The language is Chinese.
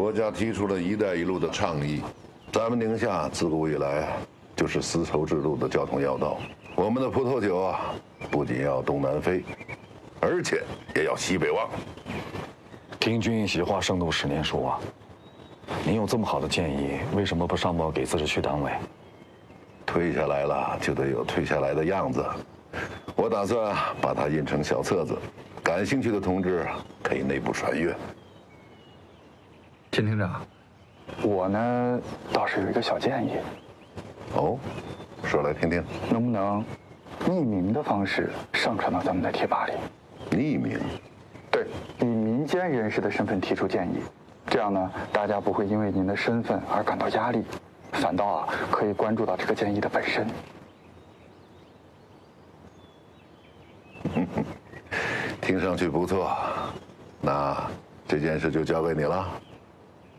国家提出了一带一路的倡议，咱们宁夏自古以来就是丝绸之路的交通要道。我们的葡萄酒啊，不仅要东南飞，而且也要西北望。 听君一席话，胜读10年书啊！您有这么好的建议，为什么不上报给自治区党委？ 退下来了就得有退下来的样子。我打算把它印成小册子，感兴趣的同志可以内部传阅。 田厅长， 我呢倒是有一个小建议。 哦，说来听听。 能不能匿名的方式上传到咱们的贴吧里？ 匿名？ 对，以民间人士的身份提出建议，这样呢，大家不会因为您的身份而感到压力，反倒啊可以关注到这个建议的本身。 听上去不错，那这件事就交给你了。